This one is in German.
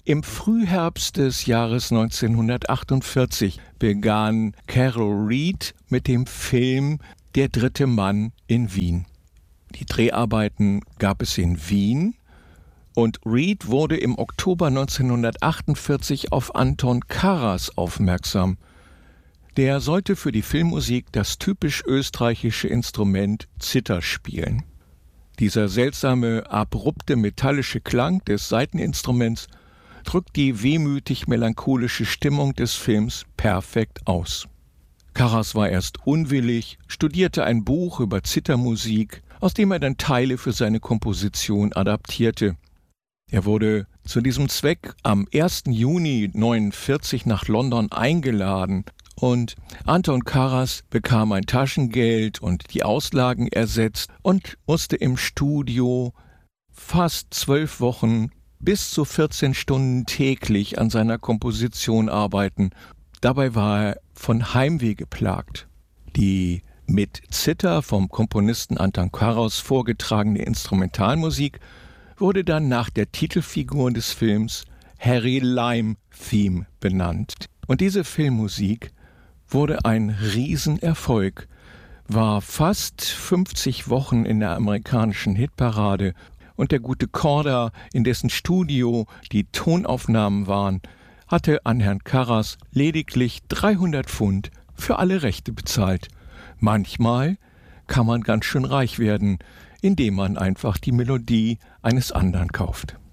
Im Frühherbst des Jahres 1948 begann Carol Reed mit dem Film Der dritte Mann in Wien. Die Dreharbeiten gab es in Wien und Reed wurde im Oktober 1948 auf Anton Karas aufmerksam. Der sollte für die Filmmusik das typisch österreichische Instrument Zither spielen. Dieser seltsame, abrupte metallische Klang des Saiteninstruments drückt die wehmütig-melancholische Stimmung des Films perfekt aus. Karas war erst unwillig, studierte ein Buch über Zithermusik, aus dem er dann Teile für seine Komposition adaptierte. Er wurde zu diesem Zweck am 1. Juni 1949 nach London eingeladen und Anton Karas bekam ein Taschengeld und die Auslagen ersetzt und musste im Studio fast 12 Wochen bis zu 14 Stunden täglich an seiner Komposition arbeiten. Dabei war er von Heimweh geplagt. Die mit Zither vom Komponisten Anton Karas vorgetragene Instrumentalmusik wurde dann nach der Titelfigur des Films Harry Lime Theme benannt. Und diese Filmmusik wurde ein Riesenerfolg, war fast 50 Wochen in der amerikanischen Hitparade und der gute Korda, in dessen Studio die Tonaufnahmen waren, hatte an Herrn Karas lediglich 300 Pfund für alle Rechte bezahlt. Manchmal kann man ganz schön reich werden, indem man einfach die Melodie eines anderen kauft.